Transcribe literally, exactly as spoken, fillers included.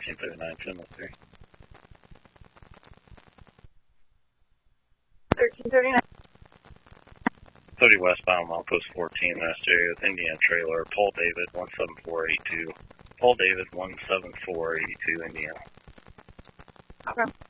thirteen thirty-nine, ten oh three. thirteen thirty-nine. thirty westbound, milepost fourteen, West area with Indiana trailer. Paul David, one seven four eight two. Paul David, one seven four eight two, Indiana. Okay.